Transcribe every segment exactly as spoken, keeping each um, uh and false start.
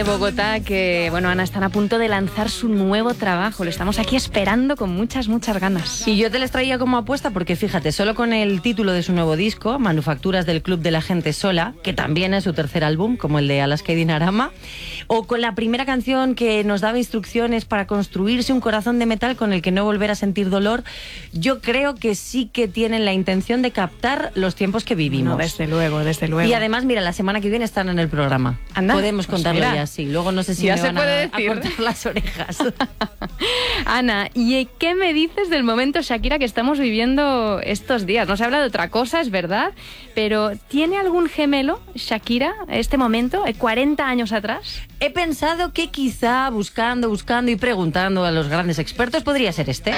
Bogotá, que bueno, Ana, están a punto de lanzar su nuevo trabajo. Lo estamos aquí esperando con muchas, muchas ganas. Y yo te les traía como apuesta porque fíjate, solo con el título de su nuevo disco, Manufacturas del Club de la Gente Sola, que también es su tercer álbum, como el de Alaska y Dinarama, o con la primera canción que nos daba instrucciones para construirse un corazón de metal con el que no volver a sentir dolor, yo creo que sí que tienen la intención de captar los tiempos que vivimos. No, desde luego, desde luego. Y además, mira, la semana que viene están en el programa. Anda, podemos pues contarlo mira. ya, sí. Luego no sé si Ya me se van puede a, decir. a cortar las orejas. Ana, ¿y qué me dices del momento Shakira que estamos viviendo estos días? No se habla de otra cosa, es verdad, pero ¿tiene algún gemelo Shakira este momento, cuarenta años atrás? He pensado que quizá buscando, buscando y preguntando a los grandes expertos podría ser este.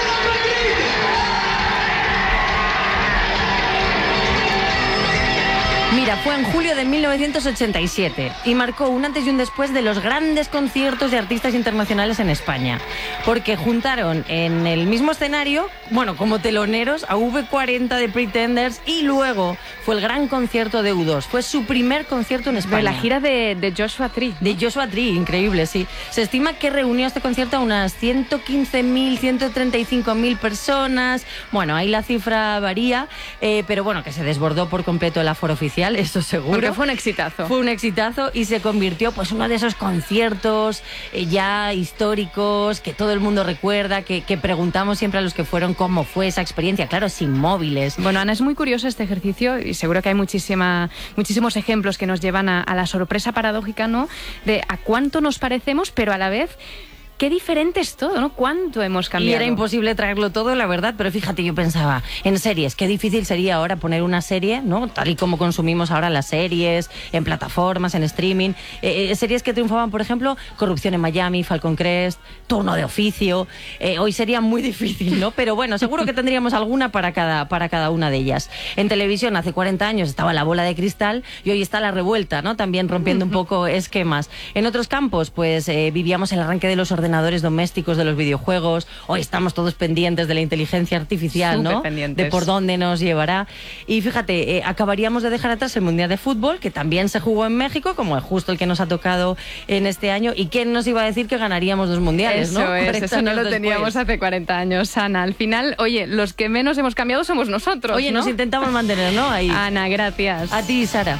Mira, fue en julio de mil novecientos ochenta y siete y marcó un antes y un después de los grandes conciertos de artistas internacionales en España, porque juntaron en el mismo escenario, bueno, como teloneros, a V cuarenta de Pretenders y luego fue el gran concierto de U dos. Fue su primer concierto en España. De la gira de, de Joshua Tree. De Joshua Tree, increíble, sí. Se estima que reunió a este concierto a unas ciento quince mil, ciento treinta y cinco mil personas. Bueno, ahí la cifra varía, eh, pero bueno, que se desbordó por completo el aforo oficial. Eso seguro. Porque fue un exitazo. Fue un exitazo y se convirtió pues uno de esos conciertos eh, ya históricos que todo el mundo recuerda, que, que preguntamos siempre a los que fueron cómo fue esa experiencia, claro, sin móviles. Bueno, Ana, es muy curioso este ejercicio y seguro que hay muchísima, muchísimos ejemplos que nos llevan a, a la sorpresa paradójica, ¿no? De a cuánto nos parecemos, pero a la vez qué diferente es todo, ¿no? ¿Cuánto hemos cambiado? Y era imposible traerlo todo, la verdad, pero fíjate, yo pensaba, en series, qué difícil sería ahora poner una serie, ¿no? Tal y como consumimos ahora las series, en plataformas, en streaming. Eh, series que triunfaban, por ejemplo, Corrupción en Miami, Falcon Crest, Turno de Oficio. Eh, hoy sería muy difícil, ¿no? Pero bueno, seguro que tendríamos alguna para cada, para cada una de ellas. En televisión, hace cuarenta años estaba La Bola de Cristal y hoy está La Revuelta, ¿no? También rompiendo un poco esquemas. En otros campos, pues eh, vivíamos el arranque de los ordenadores domésticos, de los videojuegos. Hoy estamos todos pendientes de la inteligencia artificial, Súper ¿no? pendientes. De por dónde nos llevará. Y fíjate, eh, acabaríamos de dejar atrás el Mundial de Fútbol, que también se jugó en México, como es justo el que nos ha tocado en este año. ¿Y quién nos iba a decir que ganaríamos dos mundiales, eso no? Es, eso no lo después. teníamos hace cuarenta años, Ana. Al final, oye, los que menos hemos cambiado somos nosotros, Oye, ¿no? nos intentamos mantener, ¿no? Ahí. Ana, gracias. A ti, Sara.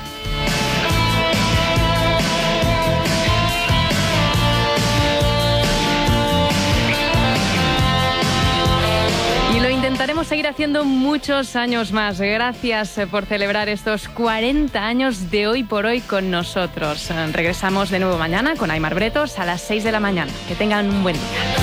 Intentaremos seguir haciendo muchos años más. Gracias por celebrar estos cuarenta años de Hoy por Hoy con nosotros. Regresamos de nuevo mañana con Aimar Bretos a las seis de la mañana. Que tengan un buen día.